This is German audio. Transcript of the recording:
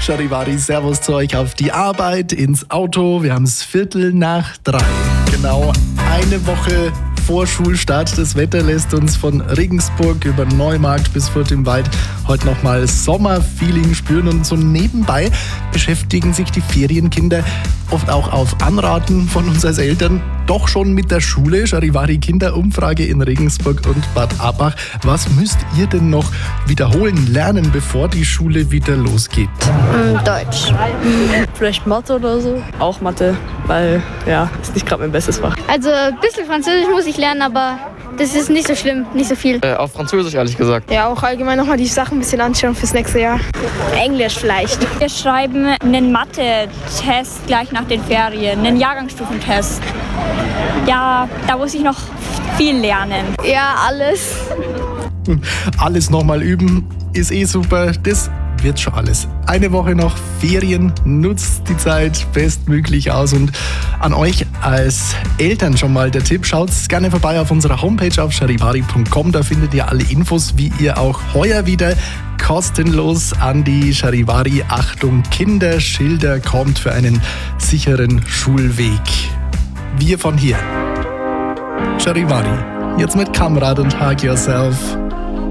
Charivari, Servus zu euch auf die Arbeit, ins Auto. Wir haben es 2:45. Genau eine Woche vor Schulstart. Das Wetter lässt uns von Regensburg über Neumarkt bis Fürth im Wald heute nochmal Sommerfeeling spüren. Und so nebenbei beschäftigen sich die Ferienkinder oft auch auf Anraten von uns als Eltern doch schon mit der Schule. Charivari Kinderumfrage in Regensburg und Bad Abbach. Was müsst ihr denn noch wiederholen, lernen, bevor die Schule wieder losgeht? Deutsch. Vielleicht Mathe oder so. Auch Mathe, weil ist nicht gerade mein bestes Fach. Also ein bisschen Französisch muss ich lernen, aber das ist nicht so schlimm, nicht so viel. Auf Französisch, ehrlich gesagt. Ja, auch allgemein nochmal die Sachen ein bisschen anschauen fürs nächste Jahr. Englisch vielleicht. Wir schreiben einen Mathe-Test gleich nach den Ferien, einen Jahrgangsstufentest. Ja, da muss ich noch viel lernen. Ja, alles. Alles nochmal üben, ist super. Das wird schon alles. Eine Woche noch Ferien, nutzt die Zeit bestmöglich aus. Und an euch als Eltern schon mal der Tipp, schaut gerne vorbei auf unserer Homepage auf charivari.com. Da findet ihr alle Infos, wie ihr auch heuer wieder kostenlos an die Charivari Achtung Kinderschilder kommt für einen sicheren Schulweg. Wir von hier. Charivari, jetzt mit Kamrad und Hug Yourself.